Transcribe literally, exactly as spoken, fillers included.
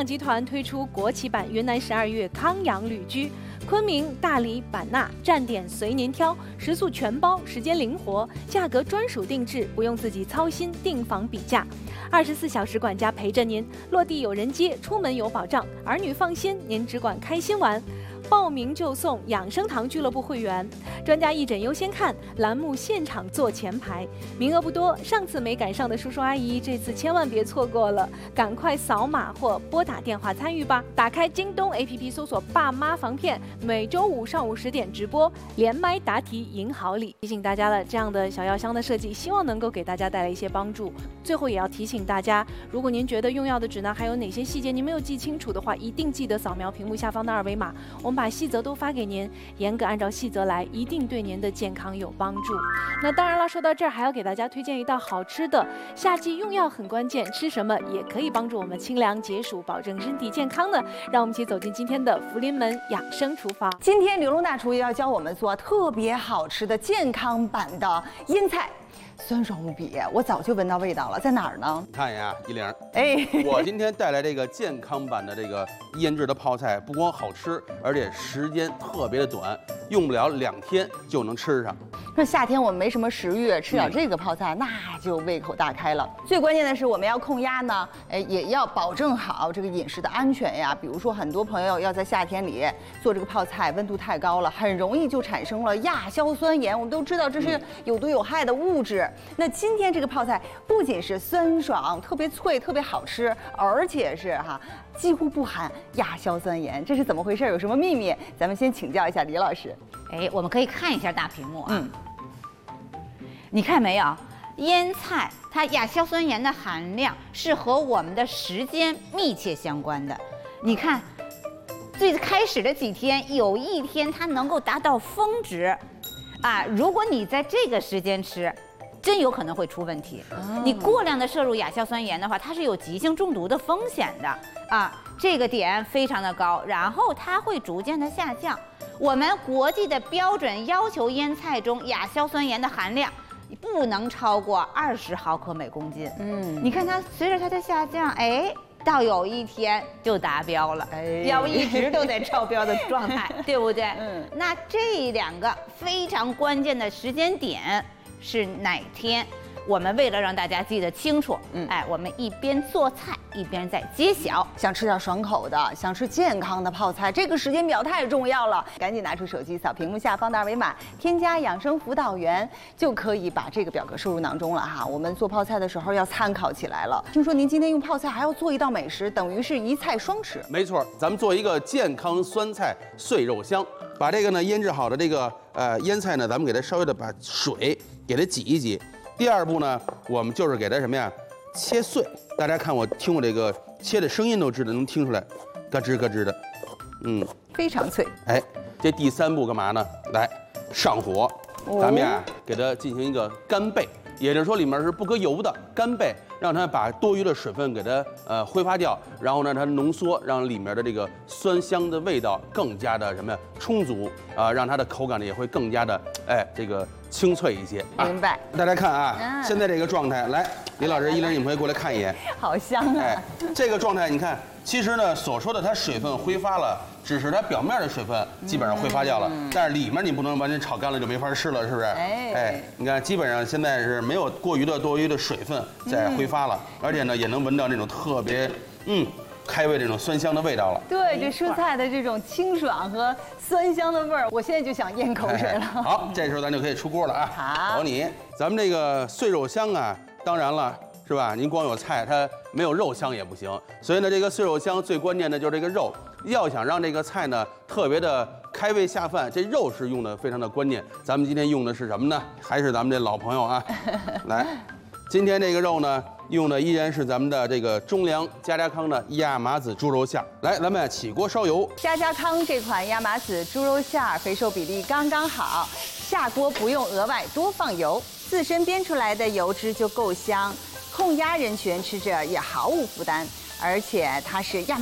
享集团推出国企版云南十二月康养旅居，昆明、大理、版纳站点随您挑，食宿全包，时间灵活，价格专属定制，不用自己操心订房比价，二十四小时管家陪着您，落地有人接，出门有保障，儿女放心，您只管开心玩。报名就送养生堂俱乐部会员，专家义诊优先看，栏目现场坐前排，名额不多，上次没赶上的叔叔阿姨，这次千万别错过了，赶快扫码或拨打电话参与吧。打开京东 A P P 搜索“爸妈防骗”，每周五上午十点直播，连麦答题赢好礼。提醒大家了，这样的小药箱的设计，希望能够给大家带来一些帮助。最后也要提醒大家，如果您觉得用药的指南还有哪些细节您没有记清楚的话，一定记得扫描屏幕下方的二维码，我们把细则都发给您，严格按照细则来，一定对您的健康有帮助。那当然了，说到这儿，还要给大家推荐一道好吃的。夏季用药很关键，吃什么也可以帮助我们清凉解暑，保证身体健康呢。让我们一起走进今天的福临门养生厨房。 今天刘龙大厨要教我们做特别好吃的健康版的腌菜。酸爽无比，我早就闻到味道了，在哪儿呢？ 看一眼啊，依玲， 哎， 我今天带来这个健康版的这个腌制的泡菜，不光好吃，而且时间特别的短，用不了两天就能吃上。 说夏天我们没什么食欲，吃点这个泡菜，那就胃口大开了。最关键的是，我们要控压呢，哎，也要保证好这个饮食的安全呀。比如说，很多朋友要在夏天里做这个泡菜，温度太高了，很容易就产生了亚硝酸盐。我们都知道这是有毒有害的物质。那今天这个泡菜不仅是酸爽、特别脆、特别好吃，而且是哈几乎不含亚硝酸盐，这是怎么回事？有什么秘密？咱们先请教一下李老师。 哎，我们可以看一下大屏幕啊。 嗯， 你看没有？腌菜它亚硝酸盐的含量是和我们的时间密切相关的。你看，最开始的几天，有一天它能够达到峰值，啊，如果你在这个时间吃，真有可能会出问题。你过量的摄入亚硝酸盐的话，它是有急性中毒的风险的啊，这个点非常的高，然后它会逐渐的下降。我们国际的标准要求腌菜中亚硝酸盐的含量不能超过二十毫克每公斤。嗯，你看它随着它的下降，哎，到有一天就达标了，哎，要不一直都在超标的状态，对不对？嗯，那这两个非常关键的时间点是哪天？我们为了让大家记得清楚，嗯，哎，我们一边做菜一边在揭晓。 想吃点爽口的，想吃健康的泡菜，这个时间表太重要了，赶紧拿出手机扫屏幕下方的二维码，添加养生辅导员，就可以把这个表格收入囊中了哈。我们做泡菜的时候要参考起来了。听说您今天用泡菜还要做一道美食，等于是一菜双吃。 没错，咱们做一个健康酸菜碎肉香，把这个呢腌制好的这个呃腌菜呢，咱们给它稍微的把水给它挤一挤。第二步呢，我们就是给它什么呀，切碎。大家看我听我这个切的声音都知道，能听出来，咯吱咯吱的，嗯， 非常脆。 哎，这第三步干嘛呢？来上火，咱们呀给它进行一个干焙，也就是说里面是不搁油的干焙，让它把多余的水分给它呃挥发掉，然后呢它浓缩，让里面的这个酸香的味道更加的什么呀充足啊、呃，让它的口感呢也会更加的哎这个清脆一些。啊、 明白。 大家看啊，嗯、现在这个状态，来，李老师、依玲，你们可以过来看一眼。 好香啊！ 哎，这个状态你看，其实呢所说的它水分挥发了，只是它表面的水分基本上挥发掉了，嗯、但是里面你不能完全炒干了就没法吃了，是不是？哎哎，你看基本上现在是没有过于的多余的水分在挥发了，嗯、而且呢也能闻到那种特别嗯。开胃这种酸香的味道了。 对，这蔬菜的这种清爽和酸香的味儿，我现在就想咽口水了。 好，这时候咱就可以出锅了啊！ 好， 找你，咱们这个碎肉香啊，当然了，是吧？您光有菜，它没有肉香也不行。所以呢，这个碎肉香最关键的就是这个肉，要想让这个菜呢特别的开胃下饭，这肉是用的非常的关键。咱们今天用的是什么呢？还是咱们这老朋友啊，来。今天这个肉呢，用的依然是咱们的这个中粮家家康的亚麻籽猪肉馅儿。来，咱们起锅烧油。 家家康这款亚麻籽猪肉馅儿肥瘦比例刚刚好，下锅不用额外多放油，自身煸出来的油脂就够香，控压人群吃着也毫无负担，而且它是亚麻。